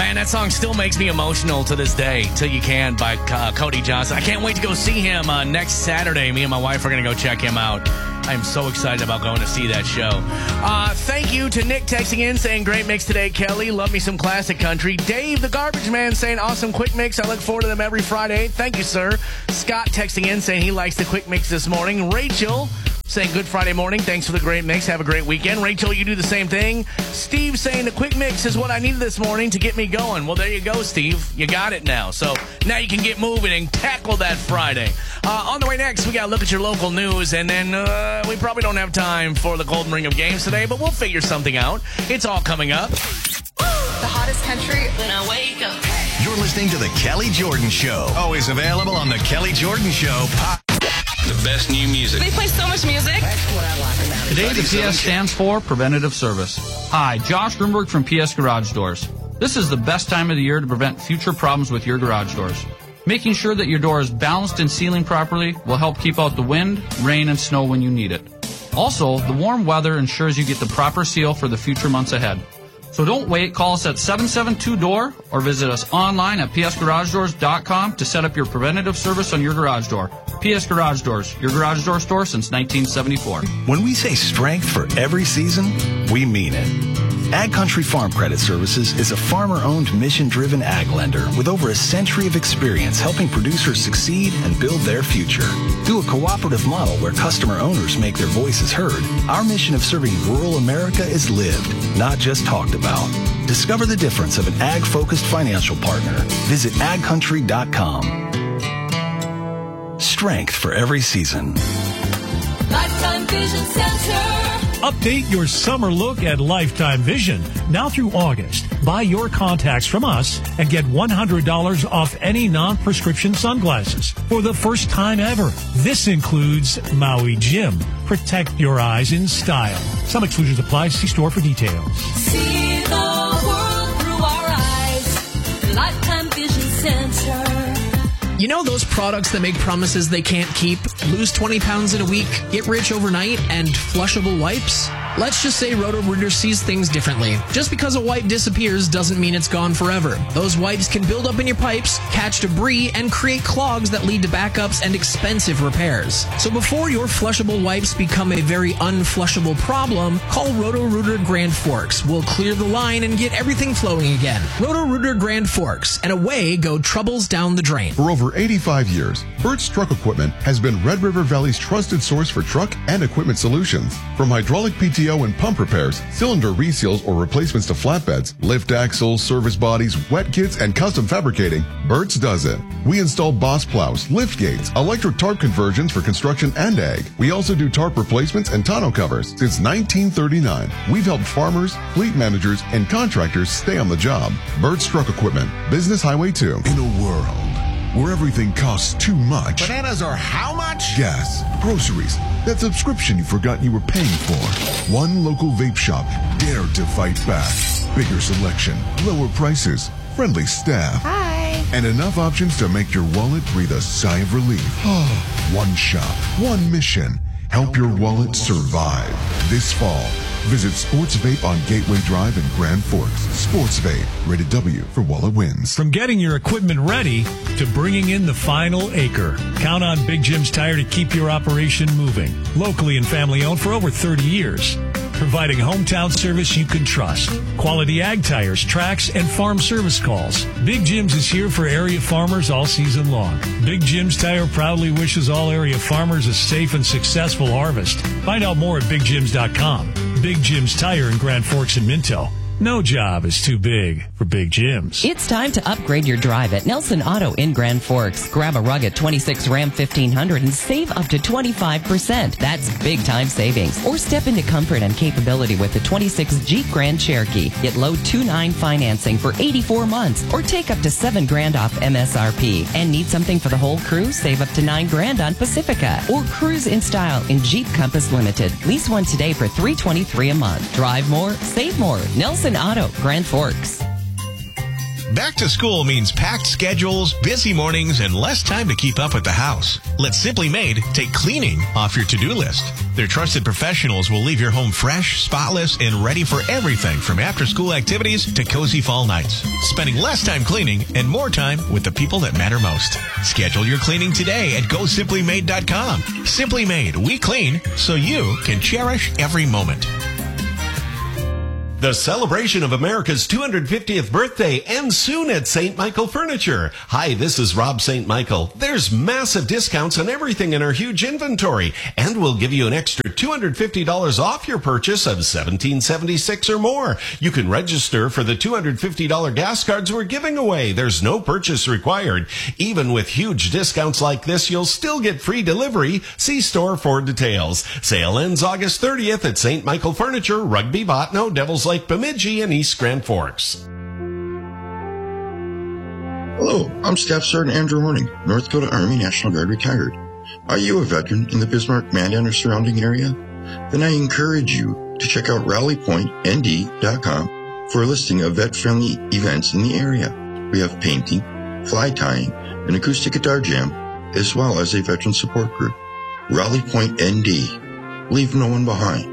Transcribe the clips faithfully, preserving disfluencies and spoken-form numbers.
Man, that song still makes me emotional to this day. Till You Can by uh, Cody Johnson. I can't wait to go see him uh, next Saturday. Me and my wife are going to go check him out. I am so excited about going to see that show. Uh, thank you to Nick texting in saying, great mix today, Kelly. Love me some classic country. Dave, the garbage man, saying, awesome quick mix. I look forward to them every Friday. Thank you, sir. Scott texting in saying he likes the quick mix this morning. Rachel saying, good Friday morning. Thanks for the great mix. Have a great weekend. Rachel, you do the same thing. Steve saying the quick mix is what I needed this morning to get me going. Well, there you go, Steve. You got it now. So now you can get moving and tackle that Friday. Uh, on the way next, we got to look at your local news, and then uh, we probably don't have time for the Golden Ring of Games today, but we'll figure something out. It's all coming up. The hottest country when I wake up. You're listening to The Kelly Jordan Show. Always available on The Kelly Jordan Show. The best new music. They play so much music. That's what I like about it. Today, the P S stands for Preventative Service. Hi, Josh Grunberg from P S Garage Doors. This is the best time of the year to prevent future problems with your garage doors. Making sure that your door is balanced and sealing properly will help keep out the wind, rain, and snow when you need it. Also, the warm weather ensures you get the proper seal for the future months ahead. So don't wait. Call us at seven seven two D O O R or visit us online at p s garage doors dot com to set up your preventative service on your garage door. P S Garage Doors, your garage door store since nineteen seventy-four. When we say strength for every season, we mean it. Ag Country Farm Credit Services is a farmer-owned, mission-driven ag lender with over a century of experience helping producers succeed and build their future. Through a cooperative model where customer owners make their voices heard, our mission of serving rural America is lived, not just talked about. Discover the difference of an ag-focused financial partner. Visit ag country dot com. Strength for every season. Lifetime Vision Center. Update your summer look at Lifetime Vision. Now through August, buy your contacts from us and get one hundred dollars off any non-prescription sunglasses for the first time ever. This includes Maui Jim. Protect your eyes in style. Some exclusions apply. See store for details. See the world through our eyes. Lifetime Vision Center. You know those products that make promises they can't keep? Lose twenty pounds in a week, get rich overnight, and flushable wipes? Let's just say Roto-Rooter sees things differently. Just because a wipe disappears doesn't mean it's gone forever. Those wipes can build up in your pipes, catch debris, and create clogs that lead to backups and expensive repairs. So before your flushable wipes become a very unflushable problem, call Roto-Rooter Grand Forks. We'll clear the line and get everything flowing again. Roto-Rooter Grand Forks, and away go troubles down the drain. For over eighty-five years, Burt's Truck Equipment has been Red River Valley's trusted source for truck and equipment solutions. From hydraulic P T O and pump repairs, cylinder reseals or replacements to flatbeds, lift axles, service bodies, wet kits, and custom fabricating, Burt's does it. We install boss plows, lift gates, electric tarp conversions for construction and ag. We also do tarp replacements and tonneau covers. Since nineteen thirty-nine, we've helped farmers, fleet managers, and contractors stay on the job. Burt's Truck Equipment, Business Highway two. In a world where everything costs too much. Bananas are how much? Gas, groceries, that subscription you forgot you were paying for. One local vape shop dared to fight back. Bigger selection, lower prices, friendly staff. Hi. And enough options to make your wallet breathe a sigh of relief. One shop, one mission. Help your wallet survive. This fall, visit Sports Vape on Gateway Drive in Grand Forks. Sports Vape, rated W for Wallet Wins. From getting your equipment ready to bringing in the final acre, count on Big Jim's Tire to keep your operation moving. Locally and family owned for over thirty years. Providing hometown service you can trust. Quality ag tires, tracks, and farm service calls. Big Jim's is here for area farmers all season long. Big Jim's Tire proudly wishes all area farmers a safe and successful harvest. Find out more at big jims dot com. Big Jim's Tire in Grand Forks and Minto. No job is too big for Big Jim's. It's time to upgrade your drive at Nelson Auto in Grand Forks. Grab a rugged twenty-six Ram fifteen hundred and save up to twenty-five percent. That's big time savings. Or step into comfort and capability with the twenty-six Jeep Grand Cherokee. Get low two nine financing for eighty-four months or take up to seven grand off M S R P. And need something for the whole crew? Save up to nine grand on Pacifica. Or cruise in style in Jeep Compass Limited. Lease one today for three twenty-three a month. Drive more, save more. Nelson Auto, Grand Forks. Back to school means packed schedules, busy mornings, and less time to keep up with the house. Let Simply Made take cleaning off your to-do list. Their trusted professionals will leave your home fresh, spotless, and ready for everything from after-school activities to cozy fall nights. Spending less time cleaning and more time with the people that matter most. Schedule your cleaning today at go simply made dot com. Simply Made, we clean so you can cherish every moment. The celebration of America's two hundred fiftieth birthday ends soon at Saint Michael Furniture. Hi, this is Rob Saint Michael. There's massive discounts on everything in our huge inventory, and we'll give you an extra two hundred fifty dollars off your purchase of seventeen seventy-six or more. You can register for the two hundred fifty dollars gas cards we're giving away. There's no purchase required. Even with huge discounts like this, you'll still get free delivery. See store for details. Sale ends August thirtieth at Saint Michael Furniture, Rugby, Botno, Devils Lake, Bemidji, and East Grand Forks. Hello, I'm Staff Sergeant Andrew Horning, North Dakota Army National Guard retired. Are you a veteran in the Bismarck, Mandan, or surrounding area? Then I encourage you to check out rally point N D dot com for a listing of vet-friendly events in the area. We have painting, fly tying, an acoustic guitar jam, as well as a veteran support group. Rally Point N D. Leave no one behind.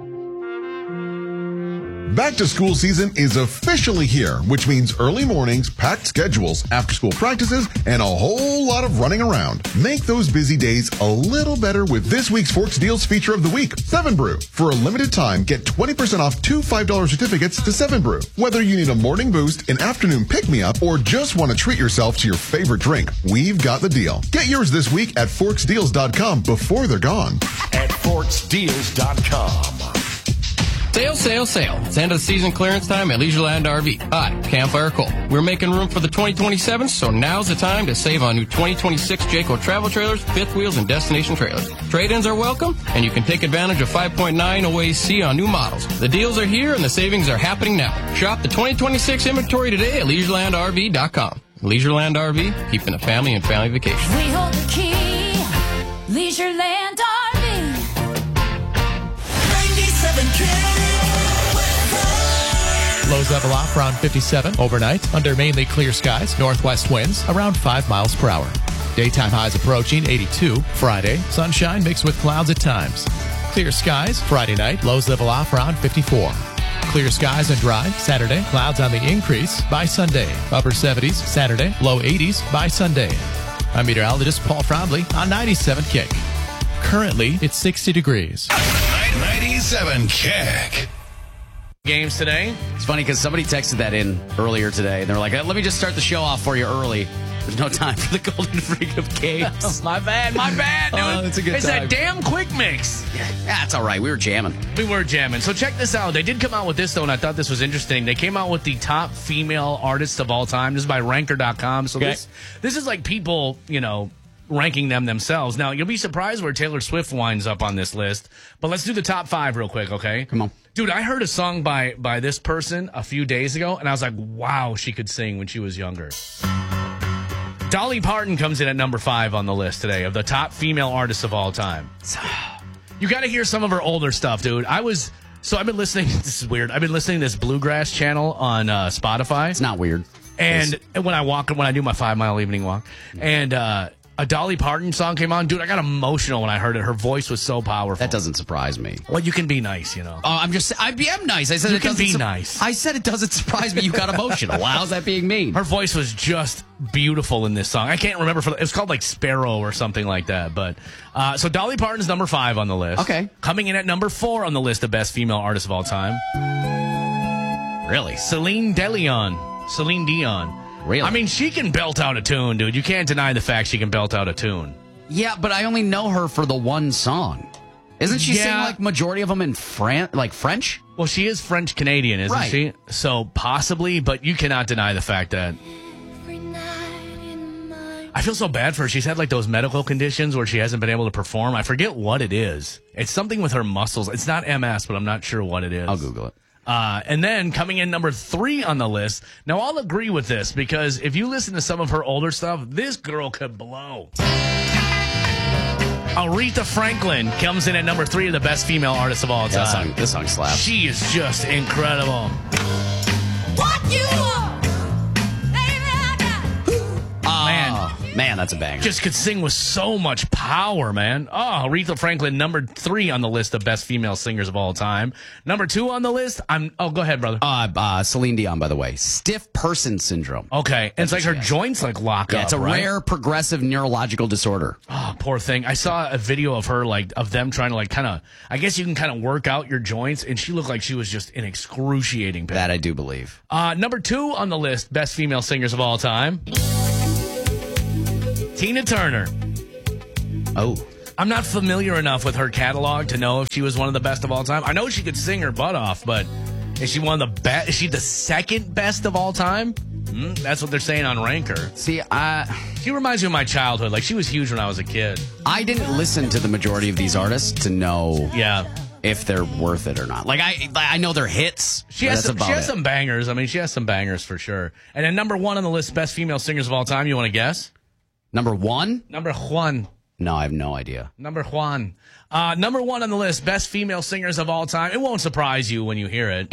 Back to school season is officially here, which means early mornings, packed schedules, after school practices, and a whole lot of running around. Make those busy days a little better with this week's Forks Deals feature of the week, Seven Brew. For a limited time, get twenty percent off two five dollar certificates to Seven Brew. Whether you need a morning boost, an afternoon pick-me-up, or just want to treat yourself to your favorite drink, we've got the deal. Get yours this week at forks deals dot com before they're gone. At forks deals dot com. Sale, sale, sale. It's end of the season clearance time at Leisureland R V. Hi, Campfire Cole. We're making room for the twenty twenty-seven, so now's the time to save on new twenty twenty-six Jayco travel trailers, fifth wheels, and destination trailers. Trade-ins are welcome, and you can take advantage of five point nine O A C on new models. The deals are here, and the savings are happening now. Shop the twenty twenty-six inventory today at leisureland r v dot com. Leisureland R V, keeping the family and family vacation. We hold the key, Leisureland R V. ninety-seven K. Lows level off around fifty-seven overnight under mainly clear skies. Northwest winds around five miles per hour. Daytime highs approaching eighty-two. Friday, sunshine mixed with clouds at times. Clear skies Friday night. Lows level off around fifty-four. Clear skies and dry Saturday. Clouds on the increase by Sunday. Upper seventies Saturday. Low eighties by Sunday. I'm meteorologist Paul Froundley on ninety-seven K. Currently, it's sixty degrees. ninety-seven K. Games today. It's funny because somebody texted that in earlier today, and they're like, let me just start the show off for you early. There's no time for the Golden Freedom Games. My bad, my bad, dude. Oh, that's a good it's time. that damn quick mix. Yeah, that's all right. We were jamming. We were jamming. So check this out. They did come out with this, though, and I thought this was interesting. They came out with the top female artists of all time. This is by ranker dot com. So okay. this, this is like people, you know, ranking them themselves. Now, you'll be surprised where Taylor Swift winds up on this list. But let's do the top five real quick, okay? Come on. Dude, I heard a song by by this person a few days ago, and I was like, wow, she could sing when she was younger. Dolly Parton comes in at number five on the list today of the top female artists of all time. You got to hear some of her older stuff, dude. I was... So I've been listening... This is weird. I've been listening to this Bluegrass channel on uh, Spotify. It's not weird. And when I walk, when I do my five-mile evening walk, and... uh a Dolly Parton song came on. Dude, I got emotional when I heard it. Her voice was so powerful. That doesn't surprise me. Well, you can be nice, you know. Oh, I'm just, I am nice. I said you it can doesn't be su- nice. I said it doesn't surprise me you got emotional. Well, how's that being mean? Her voice was just beautiful in this song. I can't remember. For it was called like Sparrow or something like that. But uh, so Dolly Parton's number five on the list. Okay. Coming in at number four on the list of best female artists of all time. Really? Celine Dion. Celine Dion. Really? I mean, she can belt out a tune, dude. You can't deny the fact she can belt out a tune. Yeah, but I only know her for the one song. Isn't she Yeah. singing like majority of them in Fran- like French? Well, she is French Canadian, isn't Right. she? So possibly, but you cannot deny the fact that. I feel so bad for her. She's had like those medical conditions where she hasn't been able to perform. I forget what it is. It's something with her muscles. It's not M S, but I'm not sure what it is. I'll Google it. Uh, and then coming in number three on the list. Now, I'll agree with this because if you listen to some of her older stuff, this girl could blow. Aretha Franklin comes in at number three of the best female artists of all time. Yeah, this song, this song slaps. She is just incredible. What you want? that's a banger. Just could sing with so much power, man. Oh, Aretha Franklin, number three on the list of best female singers of all time. Number two on the list, I'm. Oh, go ahead, brother. Uh, uh, Celine Dion, by the way. Stiff person syndrome. Okay, and it's like her has. joints like lock Yeah, up. it's a right? rare progressive neurological disorder. Oh, poor thing. I saw a video of her, like, of them trying to, like, kind of, I guess you can kind of work out your joints, and she looked like she was just in excruciating pain. That I do believe. Uh, number two on the list, best female singers of all time. Tina Turner. Oh. I'm not familiar enough with her catalog to know if she was one of the best of all time. I know she could sing her butt off, but is she one of the best? Is she the second best of all time? Mm, that's what they're saying on Ranker. See, I... She reminds me of my childhood. Like, she was huge when I was a kid. I didn't listen to the majority of these artists to know yeah. if they're worth it or not. Like, I I know they're hits. She has, some, she has some bangers. I mean, she has some bangers for sure. And then number one on the list, best female singers of all time. You want to guess? Number one? Number Juan. No, I have no idea. Number Juan. Uh, number one on the list, best female singers of all time. It won't surprise you when you hear it.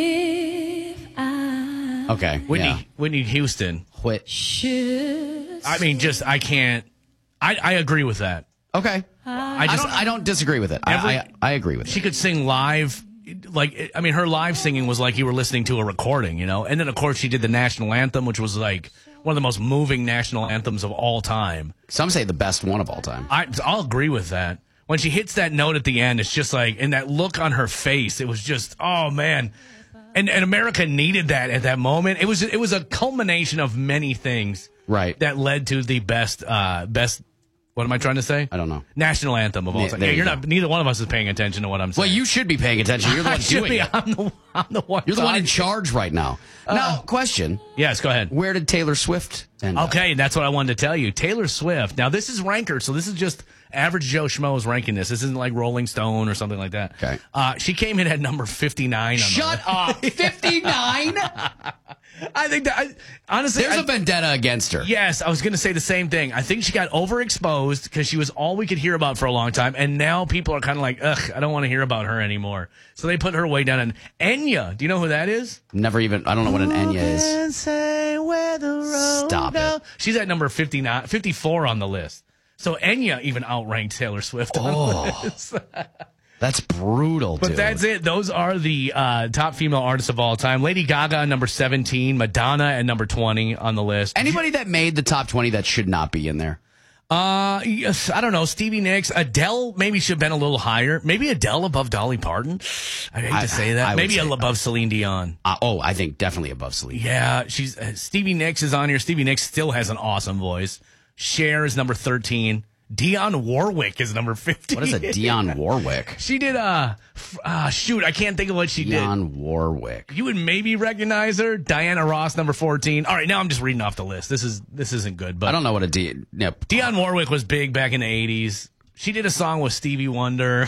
If I Okay. Whitney, yeah. Whitney Houston. Whit. should I mean, just, I can't. I, I agree with that. Okay. I just, I don't, I don't disagree with it. Every- I, I, I agree with She it. could sing live. Like, I mean, her live singing was like you were listening to a recording, you know? And then, of course, she did the national anthem, which was like one of the most moving national anthems of all time. Some say the best one of all time. I, I'll agree with that. When she hits that note at the end, it's just like, and that look on her face, it was just, oh, man. And, and America needed that at that moment. It was it was a culmination of many things Right. that led to the best, uh, best, what am I trying to say? I don't know. National anthem of all Yeah, time. there Yeah, you you're go. not, neither one of us is paying attention to what I'm saying. Well, you should be paying attention. You're the I one should doing be. it. I'm the, I'm the one. You're the one in talking. charge right now. Now, question. Yes, go ahead. Where did Taylor Swift end up? Okay, that's what I wanted to tell you. Taylor Swift. Now, this is Ranker, so this is just average Joe Schmo is ranking this. This isn't like Rolling Stone or something like that. Okay. Uh, she came in at number fifty-nine. On Shut the up. fifty-nine? I think that, I, honestly. There's I, a vendetta against her. Yes, I was going to say the same thing. I think she got overexposed because she was all we could hear about for a long time, and now people are kind of like, ugh, I don't want to hear about her anymore. So they put her way down. And Enya, do you know who that is? Never even, I don't know what an Enya is. Say where the road Stop go- it. She's at number fifty-nine, fifty-four on the list. So Enya even outranked Taylor Swift on Oh. the list. That's brutal, But dude. that's it. Those are the uh, top female artists of all time. Lady Gaga, number seventeen. Madonna at number twenty on the list. Anybody that made the top twenty that should not be in there? Uh, yes, I don't know. Stevie Nicks. Adele maybe should have been a little higher. Maybe Adele above Dolly Parton. I hate I- to say that. I would maybe say- above Celine Dion. Uh, oh, I think definitely above Celine. Yeah, she's uh, Stevie Nicks is on here. Stevie Nicks still has an awesome voice. Cher is number thirteen. Dionne Warwick is number fifteen. What is a Dionne Warwick? She did uh, f- uh shoot, I can't think of what she Dionne did. Warwick. You would maybe recognize her. Diana Ross, number fourteen. All right, now I'm just reading off the list. This is this isn't good, but I don't know what a D. No. Dionne Warwick was big back in the eighties. She did a song with Stevie Wonder.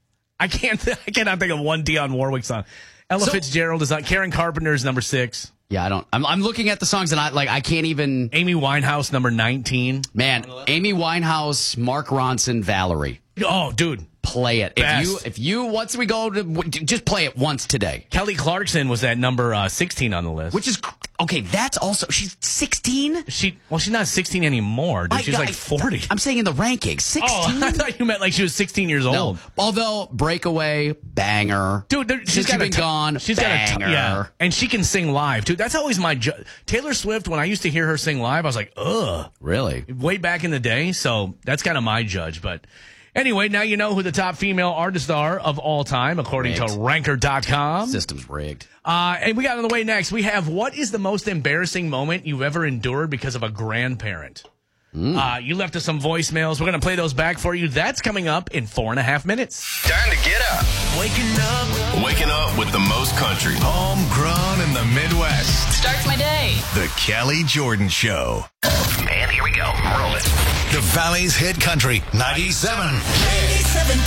I can't th- I cannot think of one Dionne Warwick song. Ella So- Fitzgerald is on. Karen Carpenter is number six. Yeah, I don't. I'm, I'm looking at the songs and I like. I can't even. Amy Winehouse, number nineteen. Man, Amy Winehouse, Mark Ronson, Valerie. Oh, dude. Play it. Best. If you, if you, once we go to, just play it once today. Kelly Clarkson was at number uh, sixteen on the list. Which is, okay, that's also, she's sixteen? She, well, she's not sixteen anymore, dude. I- She's like I- forty. I'm saying in the rankings, sixteen? Oh, I thought you meant like she was sixteen years No. old. Although, Breakaway, banger. Dude, there, she's Since got You've a been t- gone, She's banger. got a t- yeah, and she can sing live too. That's always my ju- Taylor Swift. When I used to hear her sing live, I was like, ugh, Really? way back in the day. So that's kind of my judge. But anyway, now you know who the top female artists are of all time, according Rigged. to ranker dot com. System's rigged. Uh, and we got on the way next. We have what is the most embarrassing moment you've ever endured because of a grandparent? Mm. Uh, you left us some voicemails. We're going to play those back for you. That's coming up in four and a half minutes. Time to get up. Waking up. Waking up with the most country. Homegrown in the Midwest. Starts my day. The Kelly Jordan Show. And here we go. Roll it. The Valley's Hit Country ninety-seven. ninety-seven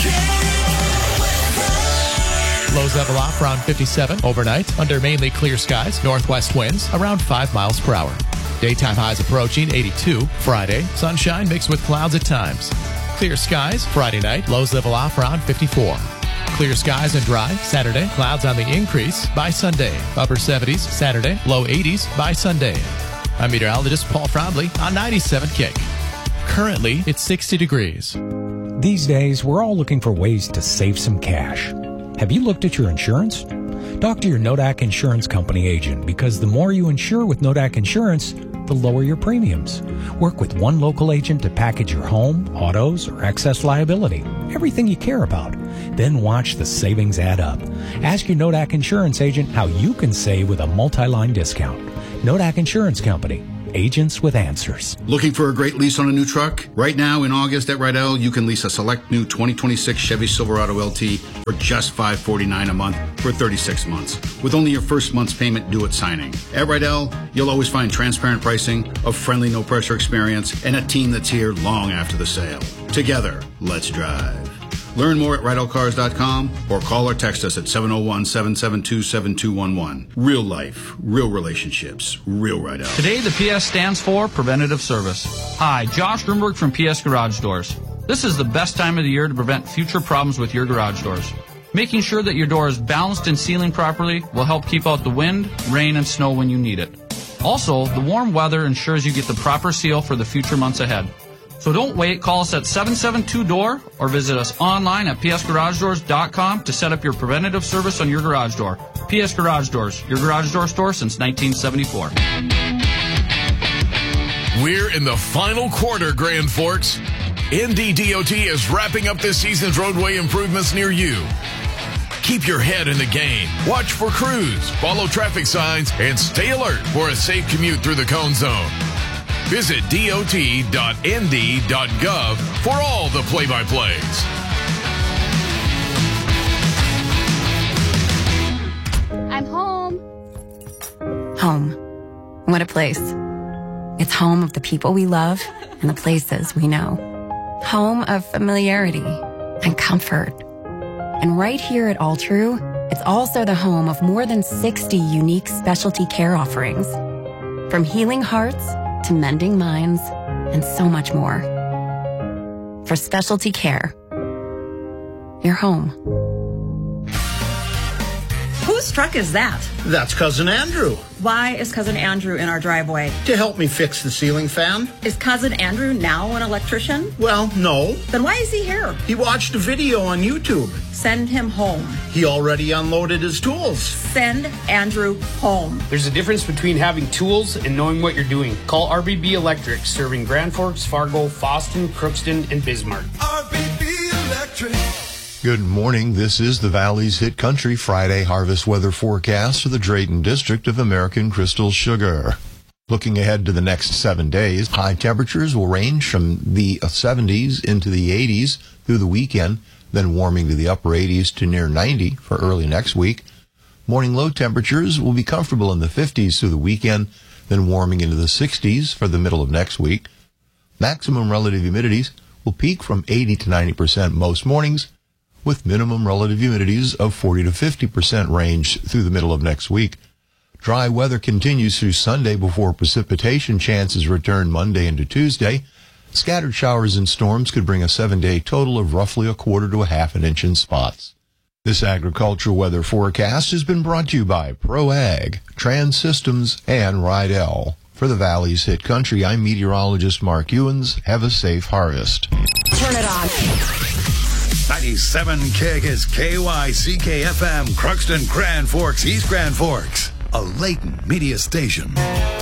Lows level off around fifty-seven overnight under mainly clear skies. Northwest winds around five miles per hour. Daytime highs approaching eighty-two. Friday, sunshine mixed with clouds at times. Clear skies Friday night. Lows level off around fifty-four. Clear skies and dry Saturday. Clouds on the increase by Sunday. Upper seventies Saturday. Low eighties by Sunday. I'm meteorologist Paul Froundley on ninety-seven Kick. Currently, it's sixty degrees. These days, we're all looking for ways to save some cash. Have you looked at your insurance? Talk to your Nodak Insurance Company agent, because the more you insure with Nodak Insurance, the lower your premiums. Work with one local agent to package your home, autos, or excess liability, everything you care about. Then watch the savings add up. Ask your Nodak Insurance agent how you can save with a multi-line discount. Nodak Insurance Company. Agents with answers. Looking for a great lease on a new truck? Right now in August at Rydell, you can lease a select new twenty twenty-six Chevy Silverado L T for just five hundred forty-nine dollars a month for thirty-six months, with only your first month's payment due at signing. At Rydell, you'll always find transparent pricing, a friendly, no-pressure experience, and a team that's here long after the sale. Together, let's drive. Learn more at Rydell Cars dot com or call or text us at seven oh one, seven seven two, seven two one one. Real life, real relationships, real Rydell. Today, the P S stands for Preventative Service. Hi, Josh Grunberg from P S Garage Doors. This is the best time of the year to prevent future problems with your garage doors. Making sure that your door is balanced and sealing properly will help keep out the wind, rain, and snow when you need it. Also, the warm weather ensures you get the proper seal for the future months ahead. So don't wait. Call us at seven seven two D O O R or visit us online at P S garage doors dot com to set up your preventative service on your garage door. P S Garage Doors, your garage door store since nineteen seventy-four. We're in the final quarter, Grand Forks. N D D O T is wrapping up this season's roadway improvements near you. Keep your head in the game. Watch for crews, follow traffic signs, and stay alert for a safe commute through the cone zone. Visit D O T dot N D dot gov for all the play-by-plays. I'm home. Home. What a place. It's home of the people we love and the places we know. Home of familiarity and comfort. And right here at Alltrue, it's also the home of more than sixty unique specialty care offerings. From healing hearts to mending minds, and so much more. For specialty care, you're home. Whose truck is that? That's Cousin Andrew. Why is Cousin Andrew in our driveway? To help me fix the ceiling fan. Is Cousin Andrew now an electrician? Well, no. Then why is he here? He watched a video on YouTube. Send him home. He already unloaded his tools. Send Andrew home. There's a difference between having tools and knowing what you're doing. Call R B B Electric, serving Grand Forks, Fargo, Fosston, Crookston, and Bismarck. R B B Electric. Good morning. This is the Valley's Hit Country Friday harvest weather forecast for the Drayton District of American Crystal Sugar. Looking ahead to the next seven days, high temperatures will range from the seventies into the eighties through the weekend, then warming to the upper eighties to near ninety for early next week. Morning low temperatures will be comfortable in the fifties through the weekend, then warming into the sixties for the middle of next week. Maximum relative humidities will peak from eighty to ninety percent most mornings, with minimum relative humidities of forty to fifty percent range through the middle of next week. Dry weather continues through Sunday before precipitation chances return Monday into Tuesday. Scattered showers and storms could bring a seven-day total of roughly a quarter to a half an inch in spots. This agricultural weather forecast has been brought to you by ProAg, Trans Systems, and Rydell. For the Valley's Hit Country, I'm meteorologist Mark Ewens. Have a safe harvest. Turn it on. ninety-seven K is K Y C K F M, Crookston, Grand Forks, East Grand Forks, a Layton media station.